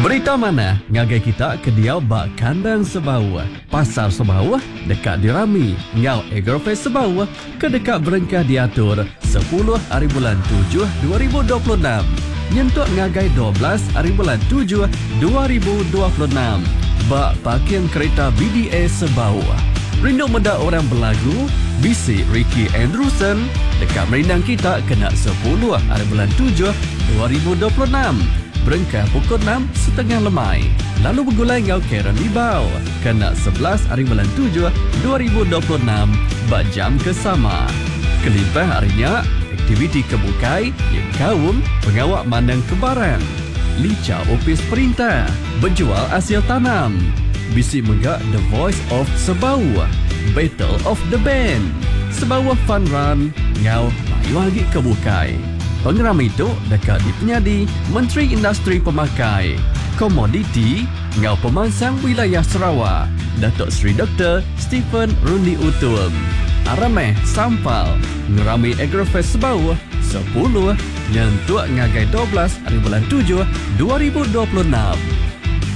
Berita mana ngagai kita ke dia bak kandang Sebau. Pasar Sebau dekat dirami. Ngau Agrofest Sebau ke dekat berengkah diatur 10 hari bulan 7 2026. Nyentuk ngagai 12 hari bulan 7 2026. Bak parking kereta BDA Sebau. Rindu meda orang berlagu, bisik Ricky Andrewson dekat merindang kita kena 10 hari bulan 7 2026. Berengkah pukul 6.30 lemai. Lalu bergulai ngau Karen Libau kena 11 hari bulan 7 2026 bak jam kesama. Kelimpah harinya aktiviti kebukai yang kaum pengawak mandang kebaran. Lica opis perintah, berjual hasil tanam. Bisik menggak The Voice of Sebau, Battle of the Band, Sebau Fun Run, ngau mayu lagi kebukai. Pengeram itu dekat di penyadi Menteri Industri Pemakai, Komoditi, ngau pemansang wilayah Sarawak, Datuk Seri Dr. Stephen Rundi Utum. Arameh Sampal, ngerami Agrofest Sebau 10 nyentuk ngagai 12 hari bulan 7 2026.